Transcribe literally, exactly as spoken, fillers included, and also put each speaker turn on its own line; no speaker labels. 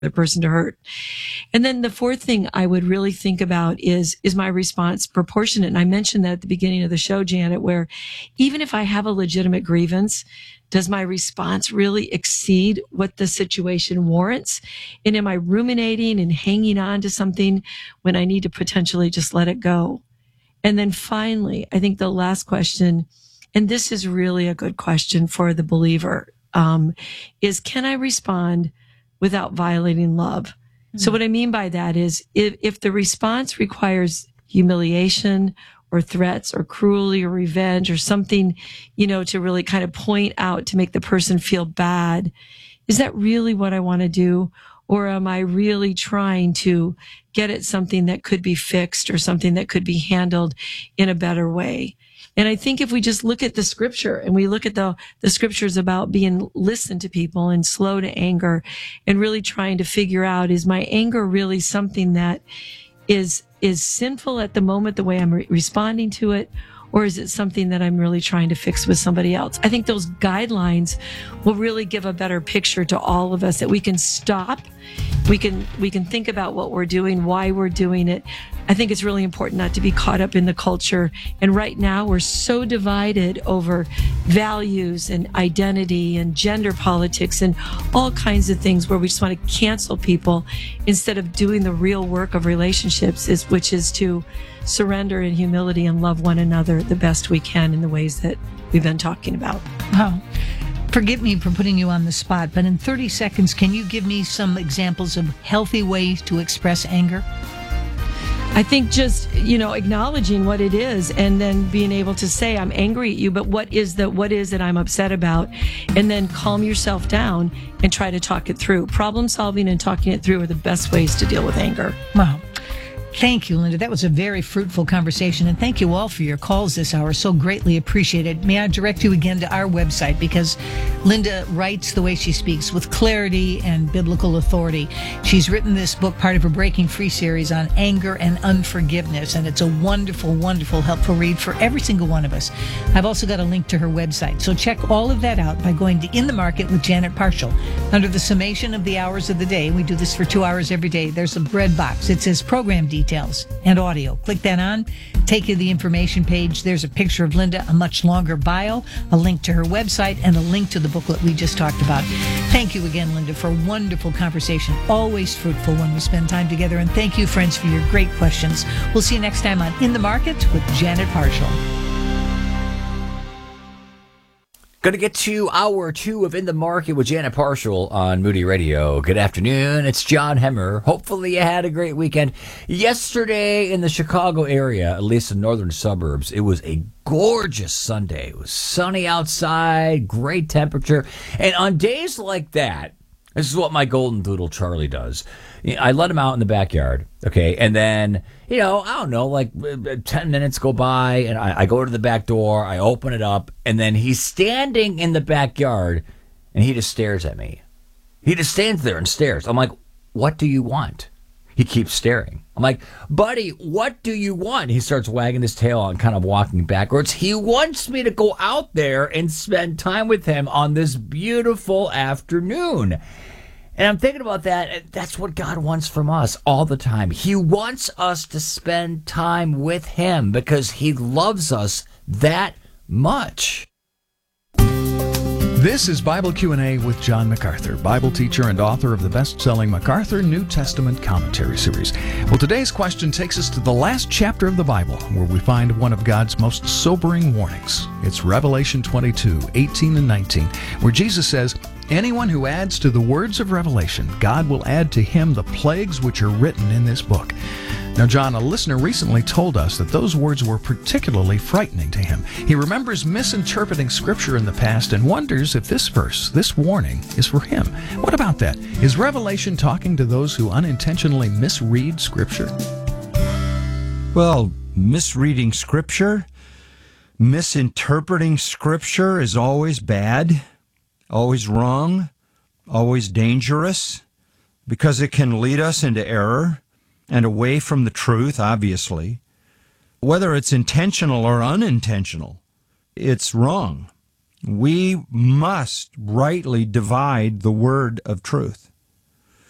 the person to hurt. And then the fourth thing I would really think about is, is my response proportionate? And I mentioned that at the beginning of the show, Janet, where even if I have a legitimate grievance, does my response really exceed what the situation warrants? And am I ruminating and hanging on to something when I need to potentially just let it go? And then finally, I think the last question, and this is really a good question for the believer, um, is can I respond without violating love? Mm-hmm. So what I mean by that is if, if the response requires humiliation or threats or cruelty or revenge or something, you know, to really kind of point out to make the person feel bad, is that really what I want to do? Or am I really trying to get at something that could be fixed or something that could be handled in a better way? And I think if we just look at the scripture and we look at the, the scriptures about being listened to people and slow to anger and really trying to figure out, is my anger really something that is, is sinful at the moment, the way I'm re- responding to it? Or is it something that I'm really trying to fix with somebody else? I think those guidelines will really give a better picture to all of us, that we can stop. We can, we can think about what we're doing, why we're doing it. I think it's really important not to be caught up in the culture. And right now we're so divided over values and identity and gender politics and all kinds of things where we just want to cancel people instead of doing the real work of relationships, is, which is to surrender in humility and love one another the best we can in the ways that we've been talking about.
Wow. Forgive me for putting you on the spot, but in thirty seconds, can you give me some examples of healthy ways to express anger?
I think just, you know, acknowledging what it is and then being able to say, I'm angry at you, but what is the, what is it I'm upset about? And then calm yourself down and try to talk it through. Problem solving and talking it through are the best ways to deal with anger.
Wow. Thank you, Linda. That was a very fruitful conversation, and thank you all for your calls this hour. So greatly appreciated. May I direct you again to our website, because Linda writes the way she speaks, with clarity and biblical authority. She's written this book, part of her Breaking Free series, on anger and unforgiveness, and it's a wonderful, wonderful, helpful read for every single one of us. I've also got a link to her website, so check all of that out by going to In the Market with Janet Parshall. Under the summation of the hours of the day, we do this for two hours every day, there's a red box. It says program details. Details and audio. Click that on, take you to the information page. There's a picture of Linda, a much longer bio, a link to her website, and a link to the booklet we just talked about. Thank you again, Linda, for a wonderful conversation. Always fruitful when we spend time together. And thank you, friends, for your great questions. We'll see you next time on In the Market with Janet Parshall.
Going to get to hour two of In the Market with Janet Parshall on Moody Radio. Good afternoon. It's John Hemmer. Hopefully you had a great weekend. Yesterday in the Chicago area, at least the northern suburbs, it was a gorgeous Sunday. It was sunny outside, great temperature. And on days like that, this is what my golden doodle Charlie does. I let him out in the backyard, okay? And then, you know, I don't know, like ten minutes go by, and I, I go to the back door, I open it up, and then he's standing in the backyard, and he just stares at me. He just stands there and stares. I'm like, what do you want? He keeps staring. I'm like, buddy, what do you want? He starts wagging his tail and kind of walking backwards. He wants me to go out there and spend time with him on this beautiful afternoon. And I'm thinking about that. That's what God wants from us all the time. He wants us to spend time with him because he loves us that much.
This is Bible Q and A with John MacArthur, Bible teacher and author of the best-selling MacArthur New Testament Commentary Series. Well, today's question takes us to the last chapter of the Bible, where we find one of God's most sobering warnings. It's Revelation twenty-two, eighteen and nineteen, where Jesus says, anyone who adds to the words of Revelation, God will add to him the plagues which are written in this book. Now, John, a listener recently told us that those words were particularly frightening to him. He remembers misinterpreting Scripture in the past and wonders if this verse, this warning, is for him. What about that? Is Revelation talking to those who unintentionally misread Scripture?
Well, misreading Scripture, misinterpreting Scripture is always bad, always wrong, always dangerous, because it can lead us into error and away from the truth, obviously. Whether it's intentional or unintentional, it's wrong. We must rightly divide the word of truth.